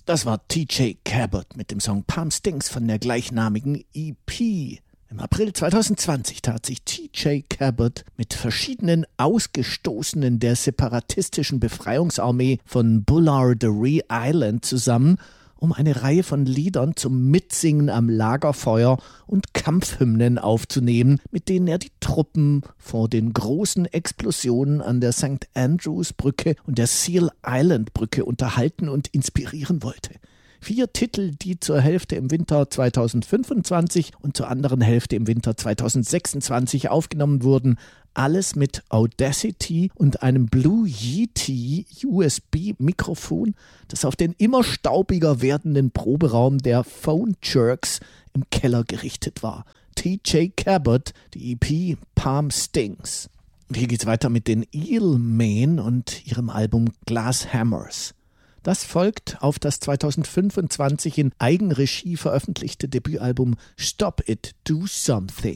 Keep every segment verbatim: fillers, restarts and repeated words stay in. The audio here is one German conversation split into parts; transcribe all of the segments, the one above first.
Das war T J Cabot mit dem Song Palm Stings von der gleichnamigen E P. Im April zwanzig zwanzig tat sich T J Cabot mit verschiedenen Ausgestoßenen der separatistischen Befreiungsarmee von Bullard-de-Ree Island zusammen, um eine Reihe von Liedern zum Mitsingen am Lagerfeuer und Kampfhymnen aufzunehmen, mit denen er die Truppen vor den großen Explosionen an der Sankt Andrews Brücke und der Seal Island Brücke unterhalten und inspirieren wollte. Vier Titel, die zur Hälfte im Winter zwanzig fünfundzwanzig und zur anderen Hälfte im Winter zwanzig sechsundzwanzig aufgenommen wurden, alles mit Audacity und einem Blue Yeti U S B-Mikrofon, das auf den immer staubiger werdenden Proberaum der Phone Jerks im Keller gerichtet war. T J Cabot, die E P Palm Stings. Und hier geht's weiter mit den Eelmen und ihrem Album Glass Hammers. Das folgt auf das zwanzig fünfundzwanzig in Eigenregie veröffentlichte Debütalbum Stop It, Do Something.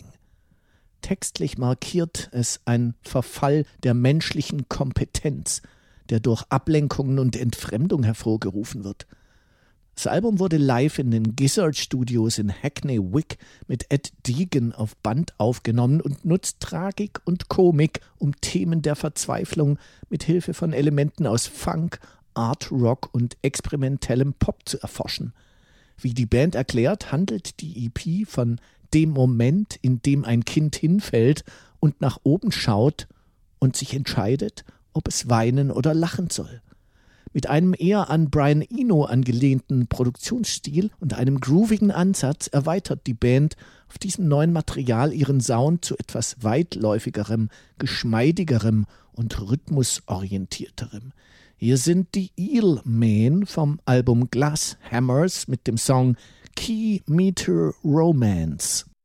Textlich markiert es ein Verfall der menschlichen Kompetenz, der durch Ablenkungen und Entfremdung hervorgerufen wird. Das Album wurde live in den Gizzard Studios in Hackney Wick mit Ed Deegan auf Band aufgenommen und nutzt Tragik und Komik, um Themen der Verzweiflung mit Hilfe von Elementen aus Funk, Art Rock und experimentellem Pop zu erforschen. Wie die Band erklärt, handelt die E P von dem Moment, in dem ein Kind hinfällt und nach oben schaut und sich entscheidet, ob es weinen oder lachen soll. Mit einem eher an Brian Eno angelehnten Produktionsstil und einem groovigen Ansatz erweitert die Band auf diesem neuen Material ihren Sound zu etwas weitläufigerem, geschmeidigerem und rhythmusorientierterem. Hier sind die Eelmen vom Album Glass Hammers mit dem Song Key Meter Romance.